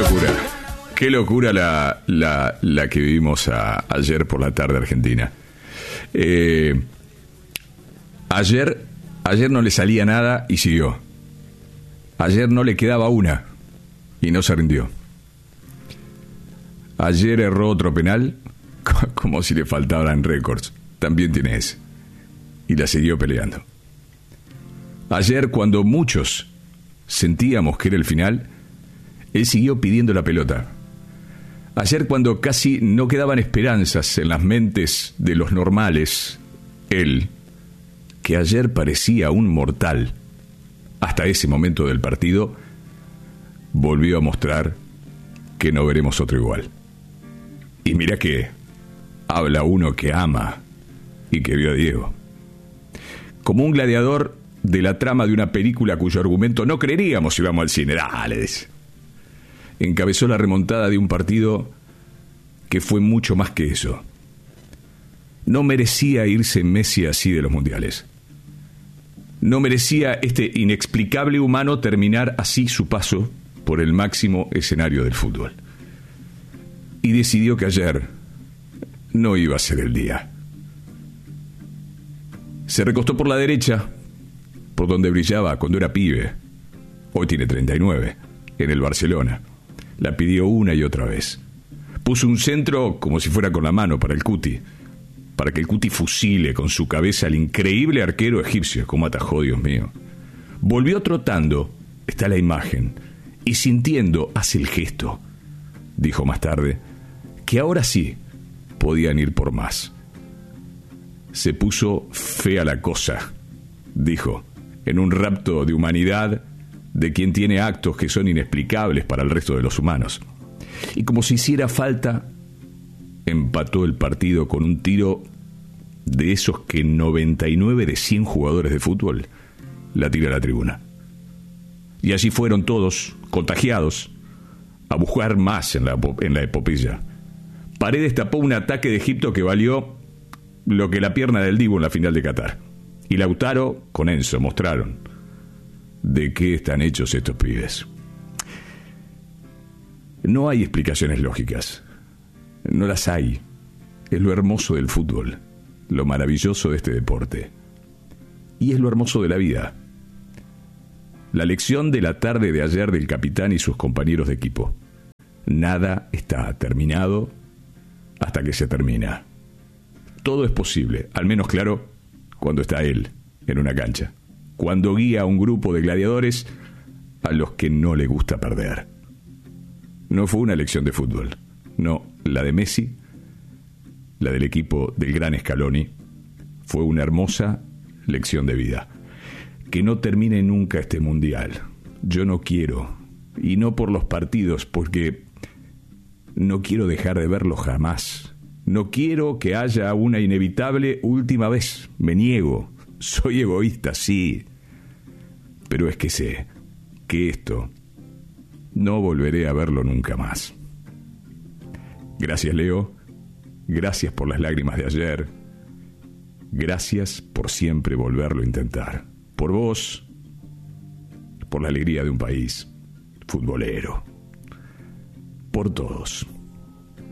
locura. Qué locura la que vivimos ayer por la tarde Argentina. Ayer no le salía nada y siguió. Ayer no le quedaba una y no se rindió. Ayer erró otro penal como si le faltaran récords. También tiene ese. Y la siguió peleando. Ayer, cuando muchos sentíamos que era el final, él siguió pidiendo la pelota. Ayer, cuando casi no quedaban esperanzas en las mentes de los normales, él, que ayer parecía un mortal, hasta ese momento del partido, volvió a mostrar que no veremos otro igual. Y mira que habla uno que ama y que vio a Diego. Como un gladiador de la trama de una película cuyo argumento no creeríamos si vamos al cine. Dale, dice. Encabezó la remontada de un partido que fue mucho más que eso. No merecía irse Messi así de los mundiales. No merecía este inexplicable humano terminar así su paso por el máximo escenario del fútbol. Y decidió que ayer no iba a ser el día. Se recostó por la derecha, por donde brillaba cuando era pibe. Hoy tiene 39, en el Barcelona. La pidió una y otra vez. Puso un centro como si fuera con la mano para el Cuti, para que el Cuti fusile con su cabeza al increíble arquero egipcio. Cómo atajó, Dios mío. Volvió trotando, está la imagen, y sintiendo, hace el gesto. Dijo más tarde que ahora sí podían ir por más. Se puso fea la cosa, dijo, en un rapto de humanidad de quien tiene actos que son inexplicables para el resto de los humanos. Y como si hiciera falta, empató el partido con un tiro de esos que 99 de 100 jugadores de fútbol la tira a la tribuna. Y así fueron todos, contagiados, a buscar más en la epopeya. Paredes tapó un ataque de Egipto que valió lo que la pierna del Dibu en la final de Qatar. Y Lautaro con Enzo mostraron de qué están hechos estos pibes. No hay explicaciones lógicas. No las hay. Es lo hermoso del fútbol, lo maravilloso de este deporte. Y es lo hermoso de la vida. La lección de la tarde de ayer del capitán y sus compañeros de equipo. Nada está terminado hasta que se termina. Todo es posible, al menos claro, cuando está él en una cancha. Cuando guía a un grupo de gladiadores a los que no le gusta perder. No fue una lección de fútbol. No, la de Messi, la del equipo del gran Scaloni, fue una hermosa lección de vida. Que no termine nunca este mundial. Yo no quiero, y no por los partidos, porque no quiero dejar de verlo jamás. No quiero que haya una inevitable última vez. Me niego. Soy egoísta, sí. Pero es que sé que esto no volveré a verlo nunca más. Gracias, Leo. Gracias por las lágrimas de ayer. Gracias por siempre volverlo a intentar. Por vos, por la alegría de un país futbolero. Por todos.